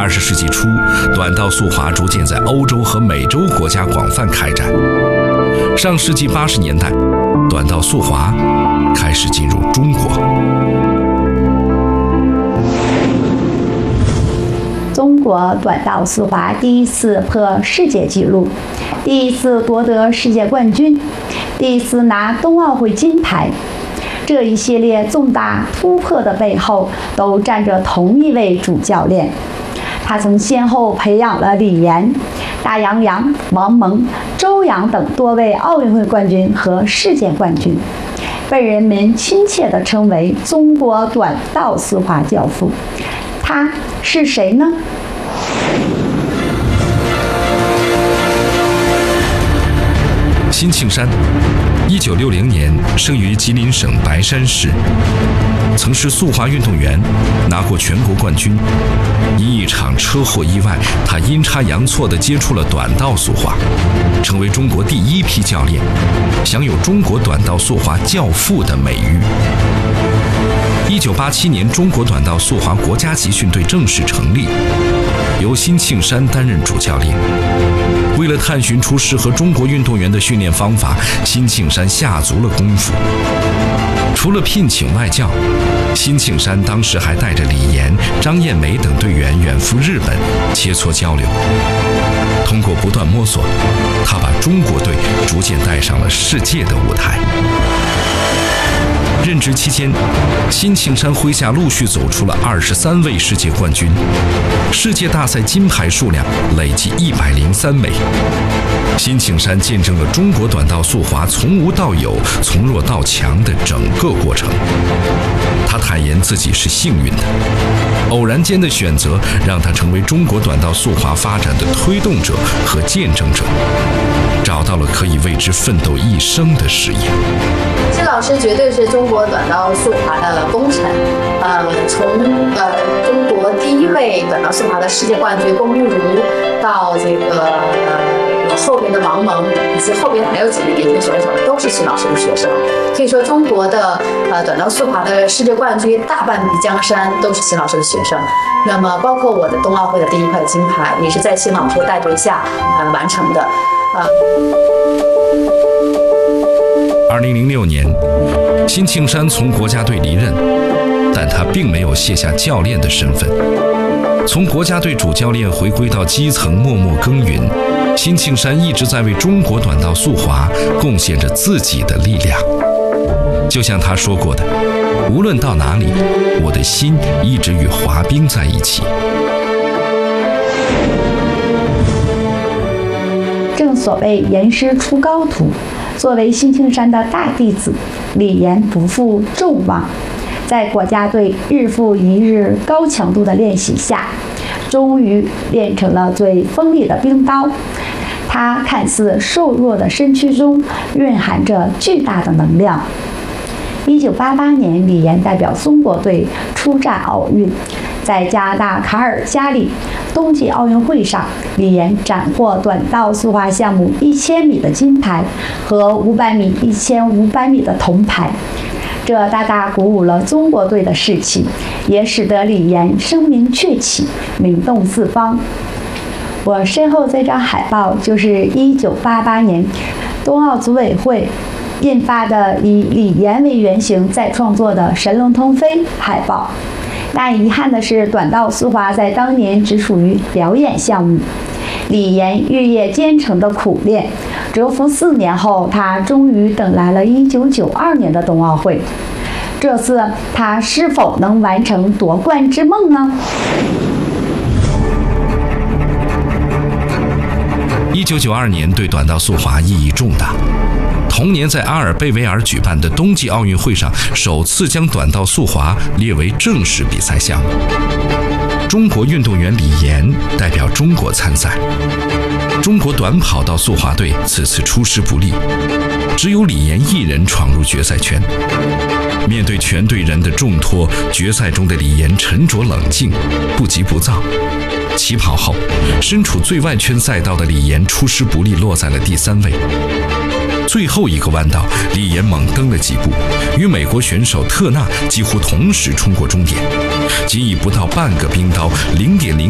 20世纪初，短道速滑逐渐在欧洲和美洲国家广泛开展。上世纪80年代，短道速滑开始进入中国。 中国短道速滑第一次破世界纪录，第一次夺得世界冠军，第一次拿冬奥会金牌。这一系列重大突破的背后，都站着同一位主教练。他曾先后培养了李岩、大洋洋、王蒙、周洋等多位奥运会冠军和世界冠军，被人们亲切地称为中国短道速滑教父。他是谁呢？ 辛庆山，1960年生于吉林省白山市，曾是速滑运动员，拿过全国冠军。因一场车祸意外，他阴差阳错地接触了短道速滑，成为中国第一批教练，享有中国短道速滑教父的美誉。1987年，中国短道速滑国家集训队正式成立，由辛庆山担任主教练。为了探寻出适合中国运动员的训练方法，辛庆山下足了功夫。除了聘请外教，辛庆山当时还带着李岩、张艳梅等队员远赴日本切磋交流。通过不断摸索，他把中国队逐渐带上了世界的舞台。任职期间，辛庆山麾下陆续走出了23位世界冠军，世界大赛金牌数量累计103枚。辛庆山见证了中国短道速滑从无到有、从弱到强的整个过程。他坦言自己是幸运的，偶然间的选择让他成为中国短道速滑发展的推动者和见证者，找到了可以为之奋斗一生的事业。 辛老师绝对是中国短道速滑的功臣，从中国第一位短道速滑的世界冠军龚玉如，到这个后边的王蒙，以及后边还有几位年轻选手，都是辛老师的学生。可以说，中国的短道速滑的世界冠军大半壁江山都是辛老师的学生。那么，包括我的冬奥会的第一块金牌，也是在辛老师的带队下完成的。 2006年，辛庆山从国家队离任，但他并没有卸下教练的身份。从国家队主教练回归到基层默默耕耘，辛庆山一直在为中国短道速滑贡献着自己的力量。就像他说过的，无论到哪里，我的心一直与滑冰在一起。 正所谓严师出高徒，作为辛庆山的大弟子，李岩不负众望，在国家队日复一日高强度的练习下，终于练成了最锋利的冰刀。他看似瘦弱的身躯中蕴含着巨大的能量。1988年，李岩代表中国队出战奥运，在加拿大卡尔加里冬季奥运会上，李岩斩获短道速滑项目1000米的金牌和500米、1500米的铜牌。这大大鼓舞了中国队的士气，也使得李岩声名鹊起，名动四方。我身后这张海报就是1988年冬奥组委会印发的以李岩为原型再创作的神龙腾飞海报。但遗憾的是，短道速滑在当年只属于表演项目。李岩日夜兼程的苦练，蛰伏4年后，他终于等来了1992年的冬奥会。这次他是否能完成夺冠之梦呢 ？1992年对短道速滑意义重大。同年在阿尔贝维尔举办的冬季奥运会上，首次将短道速滑列为正式比赛项目。中国运动员李岩代表中国参赛。中国短跑道速滑队此次出师不利，只有李岩一人闯入决赛圈。面对全队人的重托，决赛中的李岩沉着冷静，不急不躁。起跑后，身处最外圈赛道的李岩出师不利，落在了第3位。最后一个弯道，李岩猛蹬了几步，与美国选手特纳几乎同时冲过终点，仅以不到半个冰刀0.0